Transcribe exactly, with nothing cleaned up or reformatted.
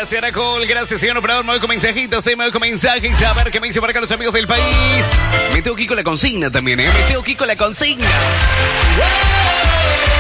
Gracias, Aracol. Gracias, señor operador. Me voy con mensajitos, eh, me voy con mensajes. A ver qué me dice por acá los amigos del país. Me tengo que ir con la consigna también, ¿eh? Me tengo que ir con la consigna. ¡Wow!